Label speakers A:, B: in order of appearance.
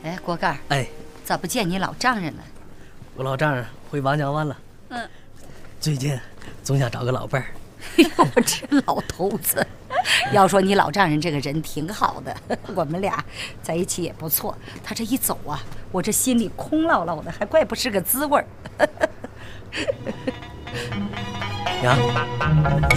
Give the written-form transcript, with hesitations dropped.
A: 哎，锅盖儿，
B: 哎，
A: 咋不见你老丈人了？
B: 我老丈人回王家湾了。最近总想找个老伴儿。
A: 哎呦，这老头子！要说你老丈人这个人挺好的，我们俩在一起也不错。他这一走啊，我这心里空落落的，还怪不是个滋味儿。
B: 娘。